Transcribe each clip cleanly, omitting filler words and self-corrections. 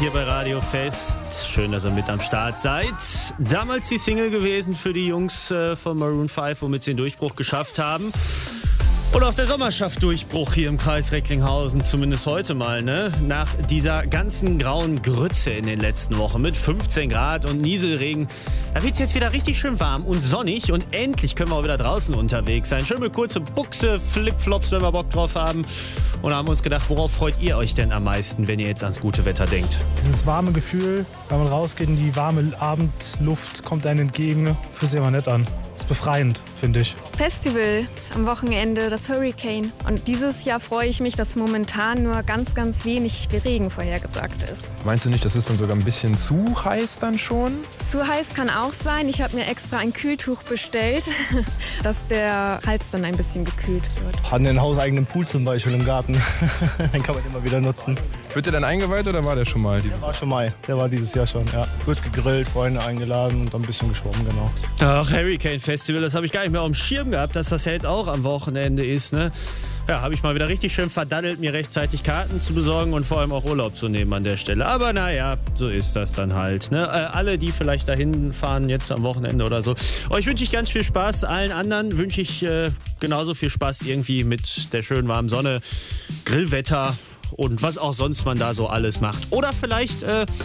hier bei Radio Fest. Schön, dass ihr mit am Start seid. Damals die Single gewesen für die Jungs von Maroon 5, womit sie den Durchbruch geschafft haben. Und auch der Sommer schafft Durchbruch hier im Kreis Recklinghausen, zumindest heute mal, ne? Nach dieser ganzen grauen Grütze in den letzten Wochen mit 15 Grad und Nieselregen. Da wird es jetzt wieder richtig schön warm und sonnig und endlich können wir auch wieder draußen unterwegs sein. Schön mit kurze Buchse, Flipflops, wenn wir Bock drauf haben. Und haben uns gedacht, worauf freut ihr euch denn am meisten, wenn ihr jetzt ans gute Wetter denkt? Dieses warme Gefühl, wenn man rausgeht in die warme Abendluft, kommt einem entgegen, fühlt sich immer nett an. Ist befreiend, finde ich. Festival am Wochenende, das Hurricane. Und dieses Jahr freue ich mich, dass momentan nur ganz, ganz wenig Regen vorhergesagt ist. Meinst du nicht, das ist dann sogar ein bisschen zu heiß dann schon? Zu heiß kann auch sein. Ich habe mir extra ein Kühltuch bestellt, dass der Hals dann ein bisschen gekühlt wird. Hatten einen hauseigenen Pool zum Beispiel im Garten. Den kann man immer wieder nutzen. Wird der dann eingeweiht oder war der schon mal? Der war schon mal. Der war dieses Jahr schon, ja. Gut gegrillt, Freunde eingeladen und dann ein bisschen geschwommen, genau. Ach, Hurricane Festival, das habe ich gar nicht mehr auf dem Schirm gehabt, dass das ja jetzt auch am Wochenende ist, ne? Ja, habe ich mal wieder richtig schön verdaddelt, mir rechtzeitig Karten zu besorgen und vor allem auch Urlaub zu nehmen an der Stelle. Aber naja, so ist das dann halt, ne? Alle, die vielleicht dahin fahren jetzt am Wochenende oder so. Euch wünsche ich ganz viel Spaß. Allen anderen wünsche ich genauso viel Spaß irgendwie mit der schönen warmen Sonne, Grillwetter und was auch sonst man da so alles macht. Oder vielleicht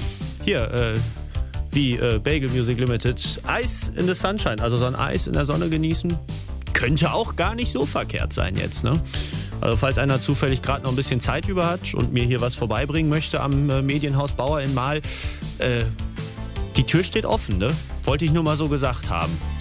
wie Bagel Music Limited, Ice in the Sunshine, also so ein Eis in der Sonne genießen. Könnte auch gar nicht so verkehrt sein jetzt, ne? Also falls einer zufällig gerade noch ein bisschen Zeit über hat und mir hier was vorbeibringen möchte am Medienhaus Bauer in Mahl, die Tür steht offen, ne? Wollte ich nur mal so gesagt haben.